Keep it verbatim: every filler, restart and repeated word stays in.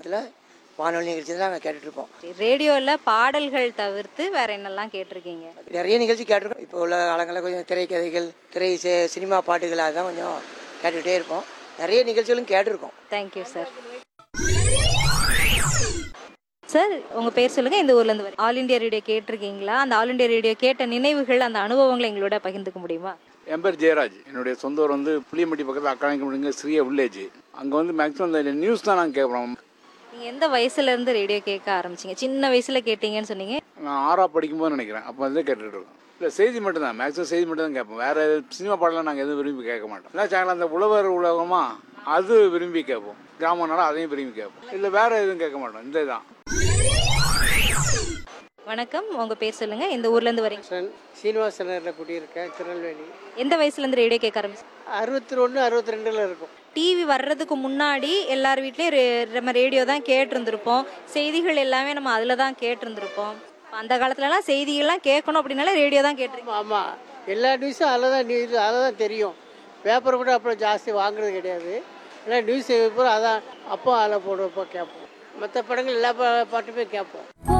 காலத்தில் வானொலி நிகழ்ச்சி தான் நாங்கள் கேட்டுட்ருப்போம். ரேடியோவில் பாடல்கள் தவிர்த்து வேற என்னெல்லாம் கேட்டிருக்கீங்க? நிறைய நிகழ்ச்சி கேட்டிருக்கோம். இப்போ உள்ள காலங்களில் கொஞ்சம் திரைக்கதைகள், திரை சினிமா பாட்டுகள் அதான் கொஞ்சம் கேட்டுக்கிட்டே இருப்போம். நிறைய நிகழ்ச்சிகளும் கேட்டிருக்கோம். Thank you sir. சார் உங்கள் பேர் சொல்லுங்கள், இந்த ஊர்லேருந்து வர ஆல் இண்டியா ரேடியோ கேட்டிருக்கீங்களா? அந்த ஆல் இண்டியா ரேடியோ கேட்ட நினைவுகள், அந்த அனுபவங்களை எங்களோட பகிர்ந்துக்க முடியுமா? என் பேர் ஜெயராஜ். என்னுடைய சொந்த ஊர் வந்து புளியம்பட்டி பக்கத்தில் அக்கானிக்கமுடிங்க ஸ்ரீயா வில்லேஜ். அங்கே வந்து மேக்ஸிமம் இந்த நியூஸ் தான் நாங்கள் கேட்குறோம். நீங்கள் எந்த வயசுலேருந்து ரேடியோ கேட்க ஆரம்பிச்சிங்க? சின்ன வயசில் கேட்டீங்கன்னு சொன்னீங்க. நான் ஆறா படிக்கும்போது நினைக்கிறேன், அப்போ வந்து கேட்டுட்டு இருக்கோம். இல்லை செய்தி மட்டும் தான், மேக்ஸிமம் செய்தி மட்டும் தான் கேட்போம். வேறு சினிமா பாடலாம் நாங்கள் எதுவும் விரும்பி கேட்க மாட்டோம். இல்லை சேனல் அந்த உழவர் உலகமா அது விரும்பி கேட்போம். கிராமனால அதையும் விரும்பி கேட்போம். இல்லை வேறு எதுவும் கேட்க மாட்டோம். இந்த தான். வணக்கம், உங்கள் பேர் சொல்லுங்கள், இந்த ஊர்லேருந்து வரீங்க? சீனிவாச நகரில் குடியிருக்கேன், திருநெல்வேலி. எந்த வயசுலேருந்து ரேடியோ கேட்க ஆரம்பிச்சு? அறுபத்தி ஒன்று அறுபத்தி ரெண்டில் இருக்கும். டிவி வர்றதுக்கு முன்னாடி எல்லார் வீட்லேயும் நம்ம ரேடியோ தான் கேட்டிருந்துருப்போம். செய்திகள் எல்லாமே நம்ம அதில் தான் கேட்டிருந்துருப்போம். அந்த காலத்துலலாம் செய்திகள்லாம் கேட்கணும் அப்படின்னாலே ரேடியோ தான் கேட்டிருக்கோம். ஆமாம், எல்லா நியூஸும் அதில் தான் நியூஸ் அதில் தான் தெரியும். பேப்பர் கூட அப்புறம் ஜாஸ்தி வாங்குறது கிடையாது. எல்லாம் நியூஸ் பேப்பர் அதான் அப்போ அதில் போடுறப்போ கேட்போம். மற்ற படங்கள் எல்லா பாட்டுமே கேட்போம்.